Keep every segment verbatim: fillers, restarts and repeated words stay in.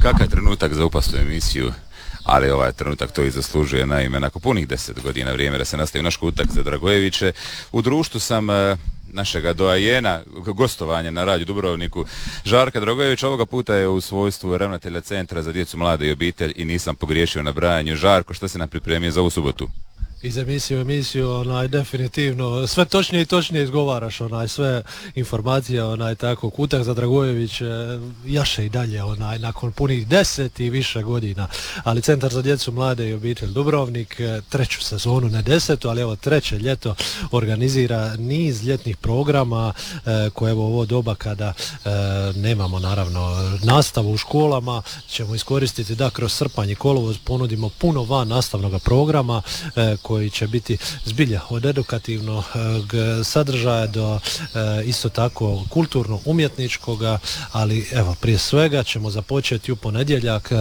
Kakav trenutak za upast u emisiju, ali ovaj trenutak to i zaslužuje. Naime, nakon punih deset godina vrijeme da se nastavi naš kutak za Dragojeviće. U društvu sam e, našega doajena gostovanja na radiju Dubrovniku, Žarka Dragojevića. Ovoga puta je u svojstvu ravnatelja Centra za djecu, mlade i obitelj i nisam pogriješio na brajanju. Žarko, što se nam pripremio za ovu subotu? Iz emisiju u emisiju, onaj, definitivno, sve točnije i točnije izgovaraš, onaj, sve informacije, onaj, tako, kutak za Dragojević jaše i dalje, onaj, nakon punih deset i više godina, ali Centar za djecu, mlade i obitelj Dubrovnik, treću sezonu, ne desetu, ali evo treće ljeto organizira niz ljetnih programa, e, koje evo ovo doba kada e, nemamo, naravno, nastavu u školama, ćemo iskoristiti da kroz srpanj i kolovoz ponudimo puno van nastavnog programa, e, koji će biti zbilja od edukativnog sadržaja do e, isto tako kulturno-umjetničkoga, ali evo prije svega ćemo započeti u ponedjeljak e,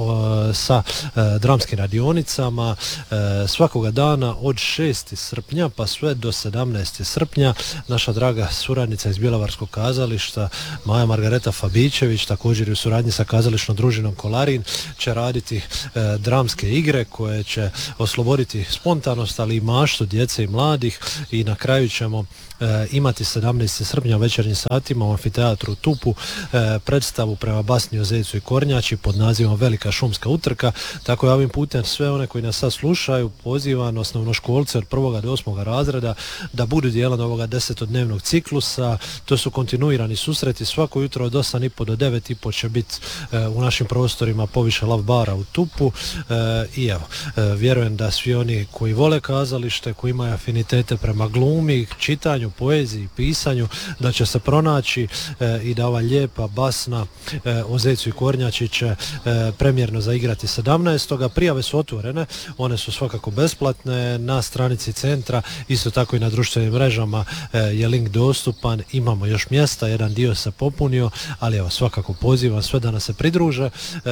o, sa e, dramskim radionicama e, svakoga dana od šestog srpnja pa sve do sedamnaestog srpnja. Naša draga suradnica iz Bjelovarskog kazališta Maja Margareta Fabićević, također i u suradnji sa kazališnom družinom Kolarin, će raditi e, dramske igre koje će osloboditi spontanost, ali i maštu djece i mladih, i na kraju ćemo e, imati sedamnaestog srpnja u večernjim satima u amfiteatru Tupu e, predstavu prema basni o Zecu i Kornjači pod nazivom Velika šumska utrka. Tako je ovim putem sve one koji nas sad slušaju pozivam, osnovnoškolce od prvog do osmog razreda, da budu dijelom ovoga desetodnevnog ciklusa. To su kontinuirani susreti svako jutro od osam i po do devet i po će biti e, u našim prostorima poviše Lav bara u Tupu e, i evo, e, vjerujem da svi oni koji vole kazalište, koji imaju afinitete prema glumi, čitanju, poeziji, pisanju, da će se pronaći e, i da ova lijepa basna e, o Zecu i Kornjači će e, premjerno zaigrati sedamnaestog Prijave su otvorene, one su svakako besplatne na stranici centra, isto tako i na društvenim mrežama e, je link dostupan, imamo još mjesta, jedan dio se popunio, ali evo svakako pozivam sve da nas se pridruže. E,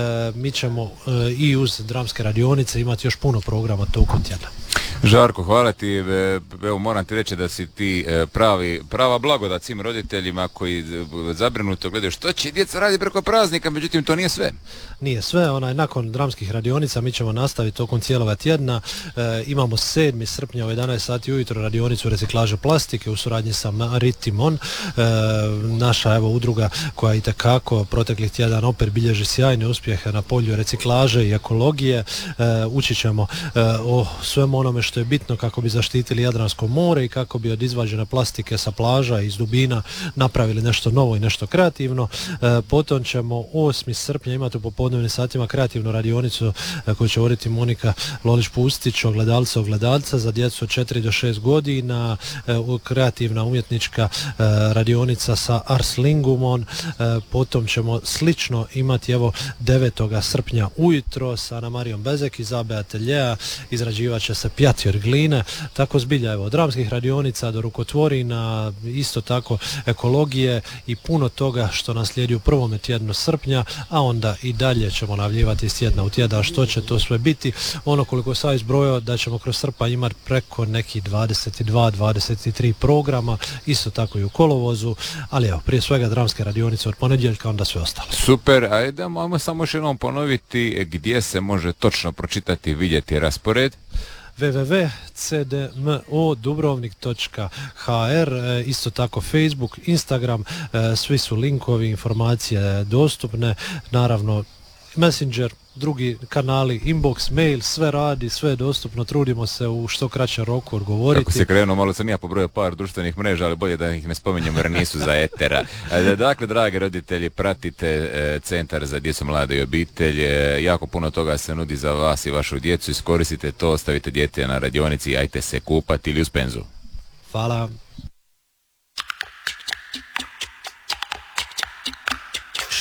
mi ćemo e, i uz dramske radionice imati još puno programa tokom tjedna. Žarko, hvala ti. Evo, moram ti reći da si ti pravi, prava blagodat svim roditeljima koji zabrinuto gledaju što će djeca raditi preko praznika, međutim to nije sve. Nije sve, onaj, nakon dramskih radionica mi ćemo nastaviti tokom cijeloga tjedna. E, imamo sedmog srpnja u jedanaest sati ujutro radionicu reciklaže plastike u suradnji sa Maritimon, e, naša evo udruga koja itekako proteklih tjedan opet bilježi sjajne uspjehe na polju reciklaže i ekologije. E, učit ćemo e, o svemu onome što je bitno kako bi zaštitili Jadransko more i kako bi od izvađene plastike sa plaža i iz dubina napravili nešto novo i nešto kreativno. E, potom ćemo osmog srpnja imati u popodnevnim satima kreativnu radionicu e, koju će voditi Monika Lolić-Pustić, ogledalca ogledalca za djecu od četiri do šest godina, e, kreativna umjetnička e, radionica sa Ars Lingumon. E, potom ćemo slično imati evo devetog srpnja ujutro sa Ana Marijom Bezek iz A B ateljeja, izrađivat će se pjati od gline, tako zbilja evo od dramskih radionica do rukotvorina, isto tako ekologije i puno toga što nas slijedi u prvom tjednu srpnja, a onda i dalje ćemo najavljivati iz tjedna u tjedan što će to sve biti. Ono koliko sam izbrojao da ćemo kroz srpanj imati preko nekih dvadeset dva dvadeset tri programa, isto tako i u kolovozu, ali evo prije svega dramske radionice od ponedjeljka, onda sve ostalo. Super, ajde, ajmo samo još jednom ponoviti gdje se može točno pročitati i vidjeti raspored. w w w točka c d m o dubrovnik točka h r, isto tako Facebook, Instagram, svi su linkovi, informacije dostupne, naravno Messenger, drugi kanali, inbox, mail, sve radi, sve je dostupno, trudimo se u što kraćem roku odgovoriti. Kako se krenuo, malo sam ja pobrojao par društvenih mreža, ali bolje da ih ne spominjem jer nisu za etera. Dakle, dragi roditelji, pratite Centar za djecu, mlade i obitelj, jako puno toga se nudi za vas i vašu djecu, iskoristite to, ostavite dijete na radionici i ajte se kupati ili uz penzu. Hvala.